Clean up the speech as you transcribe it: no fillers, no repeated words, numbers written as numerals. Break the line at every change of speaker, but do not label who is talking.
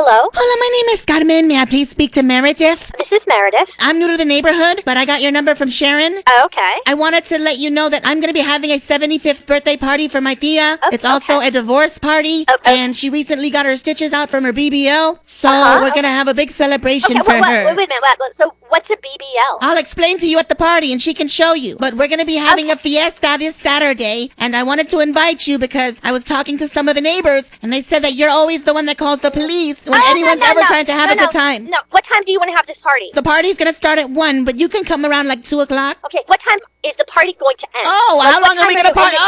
Hello?
Hola, my name is Carmen. May I please speak to Meredith?
This is Meredith.
I'm new to the neighborhood, but I got your number from Sharon.
Oh, okay.
I wanted to let you know that I'm going to be having a 75th birthday party for my tia.
Oh,
It's also
okay.
a divorce party, and she recently got her stitches out from her BBL, so we're going to have a big celebration for her.
Wait a minute. So what's a BBL?
I'll explain to you at the party, and she can show you. But we're going to be having a fiesta this Saturday, and I wanted to invite you because I was talking to some of the neighbors, and they said that you're always the one that calls the police when anyone's ever trying to have a good time.
No, what time do you want to have this party?
The party's going to start at 1, but you can come around like 2 o'clock.
Okay, what time is the party going to end?
Oh,
Like,
how
what
long are
time
we going to party?